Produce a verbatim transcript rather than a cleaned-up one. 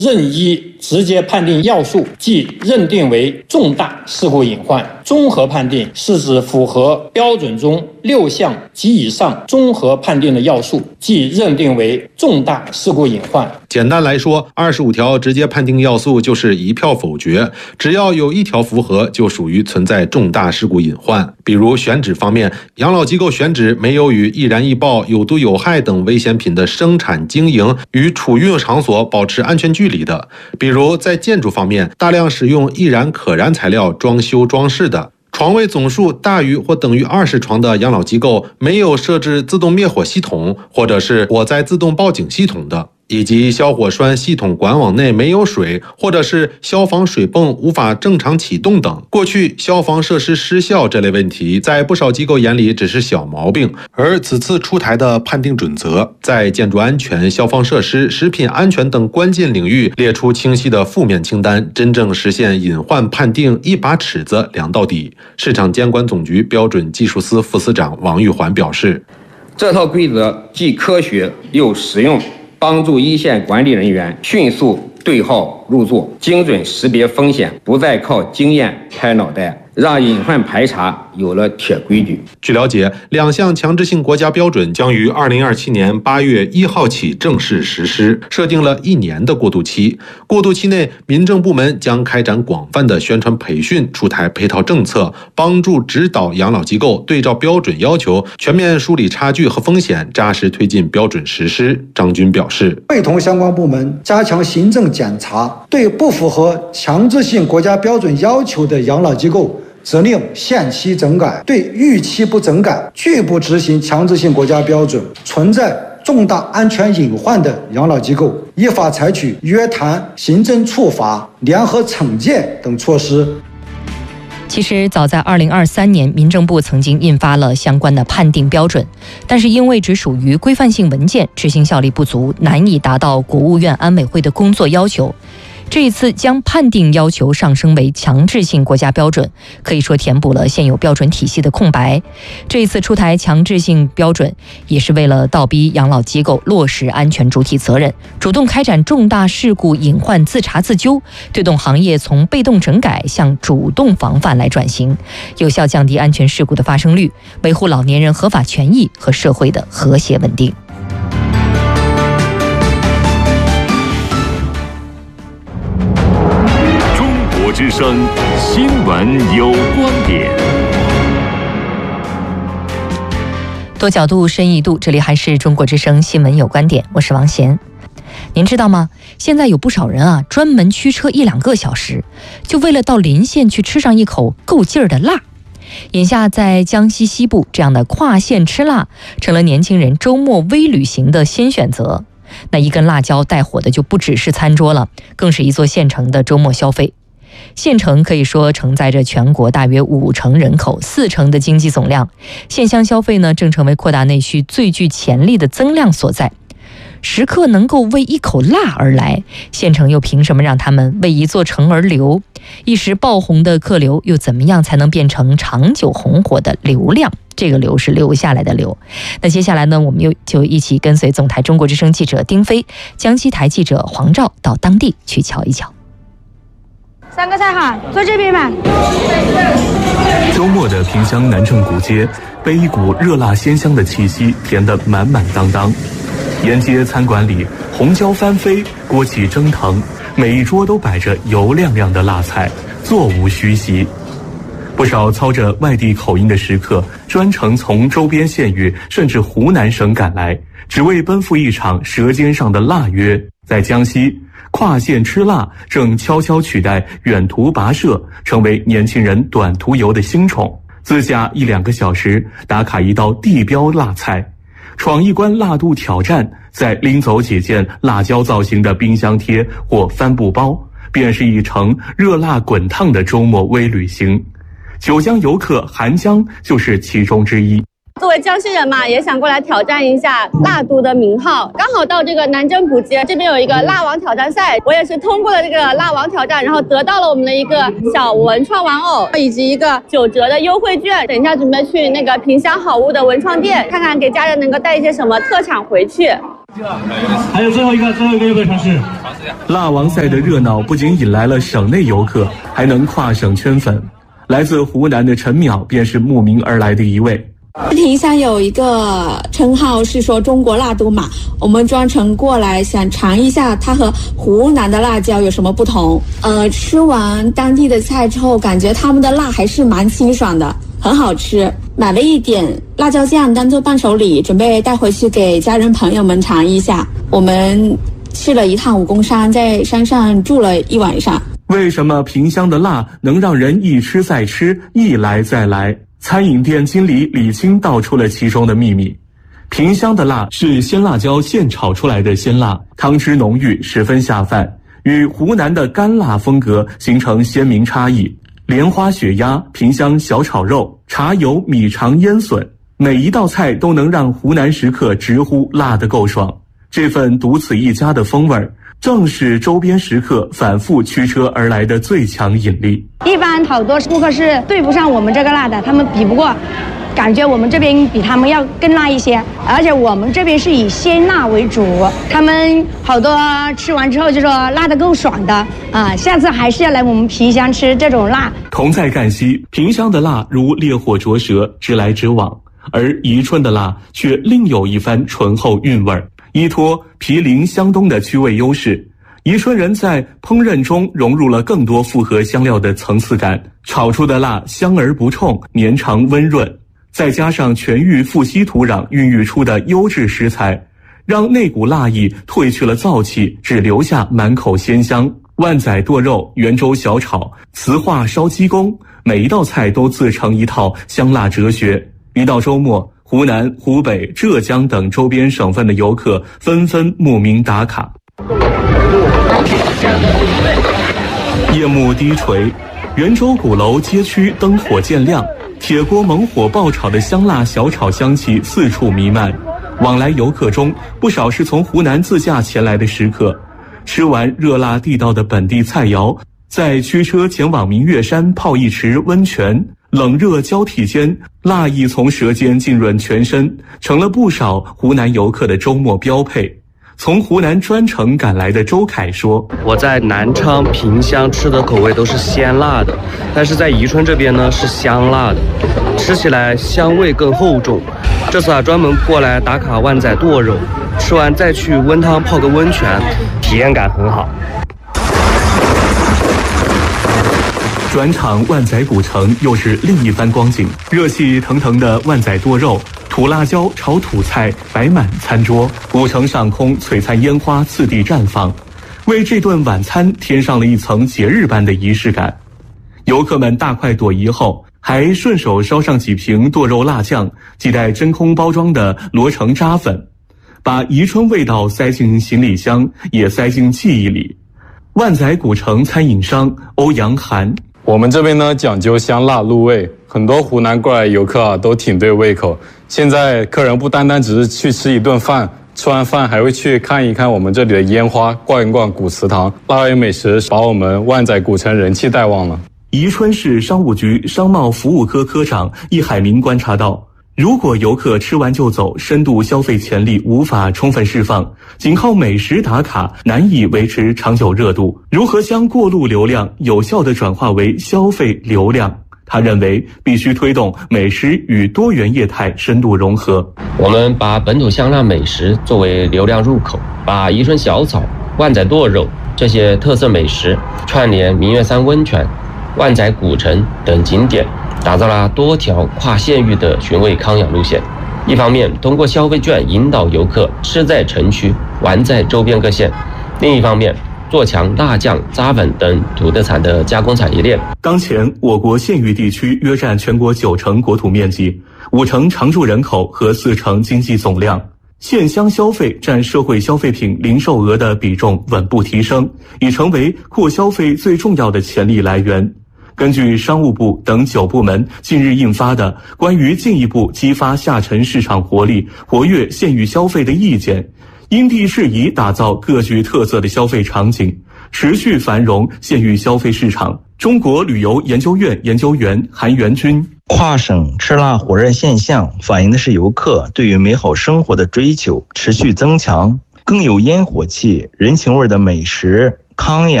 任一直接判定要素，即认定为重大事故隐患。综合判定是指符合标准中六项及以上综合判定的要素，即认定为重大事故隐患。 简单来说，二十五条直接判定要素就是一票否决，只要有一条符合，就属于存在重大事故隐患。比如选址方面，养老机构选址没有与易燃易爆、有毒有害等危险品的生产经营与储运场所保持安全距离的；比如在建筑方面，大量使用易燃可燃材料装修装饰的；床位总数大于或等于二十床的养老机构没有设置自动灭火系统或者是火灾自动报警系统的；以及消火栓系统管网内没有水，或者是消防水泵无法正常启动等。过去消防设施失效这类问题，在不少机构眼里只是小毛病，而此次出台的判定准则，在建筑安全、消防设施、食品安全等关键领域列出清晰的负面清单，真正实现隐患判定一把尺子量到底。市场监管总局标准技术司副司长王玉环表示， 这套规则既科学又实用，帮助一线管理人员迅速对号入座，精准识别风险，不再靠经验拍脑袋，让隐患排查有了铁规矩。 据了解，两项强制性国家标准将于二零二七年八月一号起正式实施，设定了一年的过渡期。过渡期内，民政部门将开展广泛的宣传培训，出台配套政策，帮助指导养老机构对照标准要求，全面梳理差距和风险，扎实推进标准实施。张军表示， 会同相关部门加强行政检查，对不符合强制性国家标准要求的养老机构，责令限期整改；对逾期不整改、拒不执行强制性国家标准、存在重大安全隐患的养老机构，依法采取约谈、行政处罚、联合惩戒等措施。 其实早在二零二三年，民政部曾经印发了相关的判定标准，但是因为只属于规范性文件，执行效力不足，难以达到国务院安委会的工作要求。这一次将判定要求上升为强制性国家标准，可以说填补了现有标准体系的空白。这一次出台强制性标准，也是为了倒逼养老机构落实安全主体责任，主动开展重大事故隐患自查自纠，推动行业从被动整改向主动防范来转型，有效降低安全事故的发生率，维护老年人合法权益和社会的和谐稳定。 之声新闻有观点， 多角度深一度，这里还是中国之声新闻有观点，我是王贤。您知道吗？现在有不少人啊，专门驱车一两个小时，就为了到临县去吃上一口够劲儿的辣。眼下在江西西部，这样的跨县吃辣成了年轻人周末微旅行的新选择。那一根辣椒带火的就不只是餐桌了，更是一座县城的周末消费。县城可以说承载着全国大约五成人口、四成的经济总量，县乡消费呢，正成为扩大内需最具潜力的增量所在。食客能够为一口辣而来，县城又凭什么让他们为一座城而流？一时爆红的客流，又怎么样才能变成长久红火的流量？这个流是留下来的流。那接下来呢，我们又就一起跟随总台中国之声记者丁飞、江西台记者黄照到当地去瞧一瞧。 三个菜哈，坐这边吧。 周末的萍乡南郑古街被一股热辣鲜香的气息填得满满当当。沿街餐馆里红椒翻飞，锅气蒸腾，每一桌都摆着油亮亮的辣菜，座无虚席。不少操着外地口音的食客专程从周边县域甚至湖南省赶来，只为奔赴一场舌尖上的腊约。在江西，跨县吃辣正悄悄取代远途跋涉，成为年轻人短途游的新宠。自驾一两个小时打卡一道地标辣菜，闯一关辣度挑战，再拎走几件辣椒造型的冰箱贴或帆布包，便是一程热辣滚烫的周末微旅行。九江游客韩江就是其中之一。 作为江西人嘛，也想过来挑战一下辣都的名号。刚好到这个南郑古街这边有一个辣王挑战赛，我也是通过了这个辣王挑战，然后得到了我们的一个小文创玩偶以及一个九折的优惠券。等一下准备去那个萍乡好物的文创店看看，给家人能够带一些什么特产回去。 还有最后一个，最后一个要不要尝试？ 辣王赛的热闹不仅引来了省内游客，还能跨省圈粉。来自湖南的陈淼便是慕名而来的一位。 萍乡有一个称号是说中国辣都嘛，我们专程过来想尝一下它和湖南的辣椒有什么不同。呃，吃完当地的菜之后，感觉他们的辣还是蛮清爽的，很好吃。买了一点辣椒酱当做伴手礼，准备带回去给家人朋友们尝一下。我们去了一趟武功山，在山上住了一晚上。 为什么萍乡的辣能让人一吃再吃，一来再来？餐饮店经理李青道出了其中的秘密。萍乡的辣是鲜辣椒现炒出来的鲜辣，汤汁浓郁，十分下饭，与湖南的干辣风格形成鲜明差异。莲花血鸭、萍乡小炒肉、茶油米肠腌笋，每一道菜都能让湖南食客直呼辣得够爽。这份独此一家的风味儿，正是周边食客反复驱车而来的最强引力。 一般好多顾客是对不上我们这个辣的，他们比不过，感觉我们这边比他们要更辣一些，而且我们这边是以鲜辣为主，他们好多吃完之后就说辣得够爽的啊，下次还是要来我们萍乡吃这种辣。 同在赣西，萍乡的辣如烈火灼舌，直来直往，而宜春的辣却另有一番醇厚韵味儿。依托毗邻湘东的区位优势，宜春人在烹饪中融入了更多复合香料的层次感，炒出的辣香而不冲，绵长温润，再加上全域富硒土壤孕育出的优质食材，让那股辣意褪去了燥气，只留下满口鲜香。万仔剁肉、圆州小炒、磁化烧鸡公，每一道菜都自成一套香辣哲学。一到周末，湖南、湖北、浙江等周边省份的游客纷纷慕名打卡。夜幕低垂，圆州鼓楼街区灯火渐亮，铁锅猛火爆炒的香辣小炒香气四处弥漫。往来游客中，不少是从湖南自驾前来的食客。吃完热辣地道的本地菜肴，再驱车前往明月山泡一池温泉，冷热交替间，辣意从舌尖浸润全身，成了不少湖南游客的周末标配。从湖南专程赶来的周凯说：“ 我在南昌、萍乡吃的口味都是鲜辣的，但是在宜春这边呢是香辣的，吃起来香味更厚重。这次啊专门过来打卡万仔剁肉，吃完再去温汤泡个温泉，体验感很好。” 转场万仔古城又是另一番光景，热气腾腾的万仔剁肉、土辣椒炒土菜摆满餐桌，古城上空璀璨烟花次第绽放，为这顿晚餐添上了一层节日般的仪式感。游客们大快朵颐后，还顺手烧上几瓶剁肉辣酱，系带真空包装的罗城渣粉，把宜春味道塞进行李箱，也塞进记忆里。万仔古城餐饮商欧阳涵： 我们这边呢讲究香辣入味，很多湖南过来游客啊都挺对胃口。现在客人不单单只是去吃一顿饭，吃完饭还会去看一看我们这里的烟花，逛一逛古祠堂。辣味美食把我们万仔古城人气带旺了。 宜春市商务局商贸服务科科长易海明观察到，如果游客吃完就走，深度消费潜力无法充分释放，仅靠美食打卡难以维持长久热度。如何将过路流量有效地转化为消费流量？他认为必须推动美食与多元业态深度融合。 我们把本土香辣美食作为流量入口，把宜春小炒、万仔剁肉这些特色美食串联明月山温泉、万仔古城等景点，打造了多条跨县域的寻味康养路线。一方面通过消费券引导游客吃在城区，玩在周边各县；另一方面做强辣酱、渣粉等土特产的加工产业链。 当前，我国县域地区约占全国九成国土面积，五成常住人口和四成经济总量。县乡消费占社会消费品零售额的比重稳步提升，已成为扩消费最重要的潜力来源。根据商务部等九部门近日印发的《关于进一步激发下沉市场活力、活跃县域消费的意见》，因地制宜打造各具特色的消费场景，持续繁荣县域消费市场。中国旅游研究院研究员韩元军： 跨省吃辣火热现象反映的是游客对于美好生活的追求持续增强，更有烟火气、人情味的美食、康养